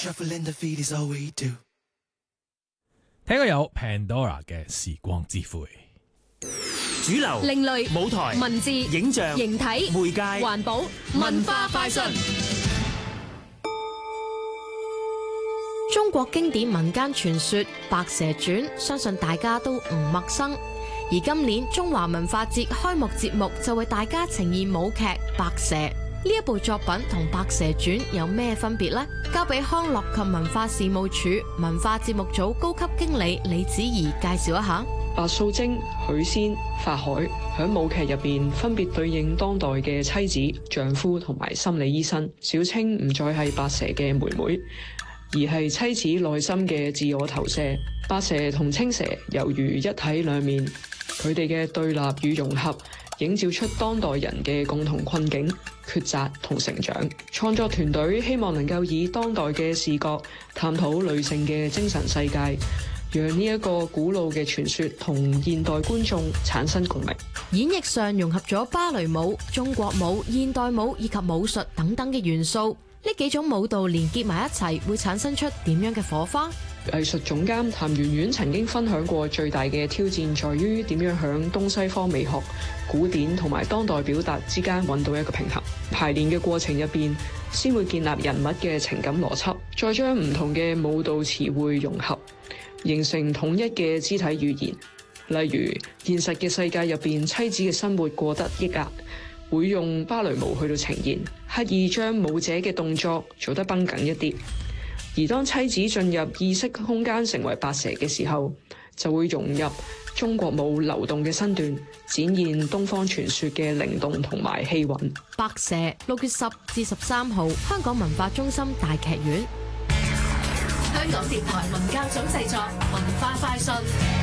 Shuffling the feet is all we do。 聽過有 Pandora 嘅時光之灰。 主流、 另類舞台、 文字、 影像、 形體、 媒介、 環保、文化快訊。中國經典民間傳說《白蛇傳》，相信大家都唔陌生。而今年中華文化節開幕節目就為大家呈現舞劇《白蛇》。呢一部作品同《白蛇傳》有咩分別呢？交俾康樂及文化事務署文化節目組高級經理李子怡介紹一下。 白素貞、許仙、法海喺舞劇入邊分別對應當代嘅妻子、丈夫同埋心理醫生。小青唔再係白蛇嘅妹妹，而係妻子內心嘅自我投射。白蛇同青蛇猶如一體兩面，佢哋嘅對立與融合，映照出當代人嘅共同困境、抉擇同成長。創作團隊希望能夠以當代嘅視角探討女性嘅精神世界，讓呢一個古老嘅傳說同現代觀眾產生共鳴。 演繹上融合咗芭蕾舞、中國舞、現代舞以及武術等等嘅元素，呢幾種舞蹈連結埋一齊，會產生出點樣嘅火花？ 藝術總監譚圓圓曾經分享過，最大嘅挑戰在於點樣響東西方美學、古典同埋當代表達之間揾到一個平衡。排練嘅過程入邊，先會建立人物嘅情感邏輯，再將唔同嘅舞蹈詞彙融合，形成統一嘅肢體語言。例如現實嘅世界入邊，妻子嘅生活過得抑壓，會用芭蕾舞去到呈現，刻意將舞者嘅動作做得繃緊一啲。而當妻子進入意識空間成為白蛇嘅時候，就會融入中國舞流動嘅身段，展現東方傳說嘅靈動同埋氣韻。 白蛇6月10至13號，香港文化中心大劇院。香港電台文教組製作，文化快訊。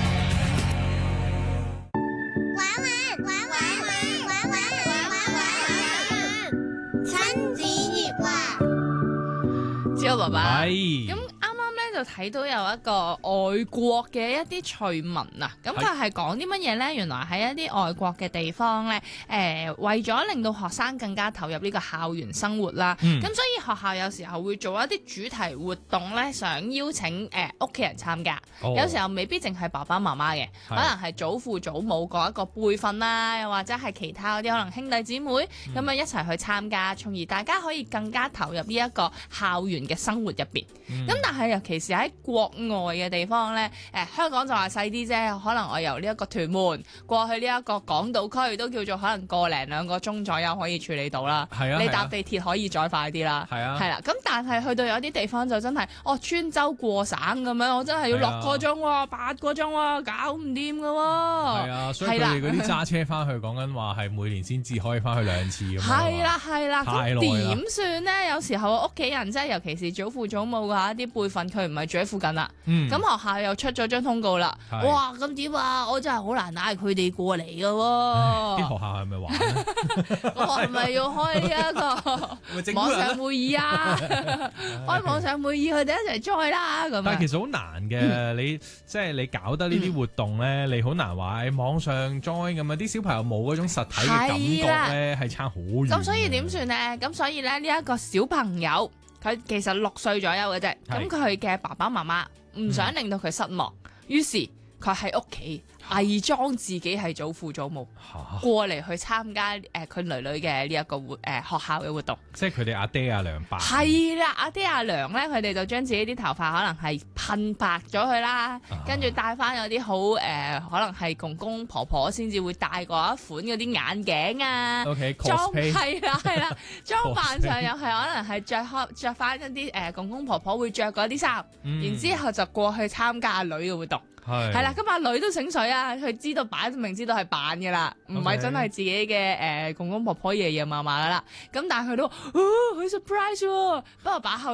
知道爸爸， 係咁啱啱咧就睇到有一個外國嘅一啲趣聞啊，咁佢係講啲乜嘢咧？原來喺一啲外國嘅地方咧，為咗令到學生更加投入呢個校園生活啦，咁所以學校有時候會做一啲主題活動咧，想邀請屋企人參加，有時候未必淨係爸爸媽媽嘅，可能係祖父祖母嗰一個輩份啦，又或者係其他嗰啲可能兄弟姊妹咁樣一齊去參加，從而大家可以更加投入呢一個校園嘅生活入邊。咁但係尤其是喺國外嘅地方咧，香港就話細啲啫，可能我由呢一個屯門過去呢一個港島區都叫做可能個零兩個鐘左右可以處理到啦。你搭地鐵可以再快啲啦。係啦。咁但係去到有啲地方就真係穿州過省咁樣，我真係要6個鐘喎，8個鐘喎，搞唔掂㗎喎。 係啊，所以佢哋嗰啲揸車翻去講緊話係每年先至可以翻去2次咁。 係啦。咁點算咧？有時候屋企人即係尤其是祖父祖母嘅一啲輩份，佢唔係住喺附近啦。咁學校又出咗張通告啦。哇！咁點啊？我真係好難嗌佢哋過嚟㗎喎。 啲學校係咪玩？ 我係咪要開呢一個網上會議啊？開網上會議，佢哋一齊 join 啦咁。 但係其實好難嘅，你即係你搞得呢啲活動咧，你好難話喺網上 join 咁啊！啲小朋友冇嗰種實體嘅感覺咧，係差好遠。 咁所以點算咧？咁所以咧呢一個小朋友，佢其實6歲左右嘅啫。咁佢嘅爸爸媽媽唔想令到佢失望，於是佢喺屋企偽裝自己係祖父祖母，過嚟去參加佢女女嘅呢一個學校嘅活動。 即係佢哋阿爹阿娘扮。 係啦，阿爹阿娘咧，佢哋就將自己啲頭髮可能係噴白咗佢啦，跟住戴翻有啲好可能係公公婆婆先至會戴嗰一款嗰啲眼鏡啊。 cosplay 係啦，裝扮上又係可能係着翻一啲公公婆婆會着嗰啲衫，然之後就過去參加阿女嘅活動。係啦，咁阿女都醒水啊，佢知道擺明知道係扮嘅啦，唔係真係自己嘅公公婆婆爺爺嫲嫲噶啦。咁但係佢都好 surprise 喎，不過把口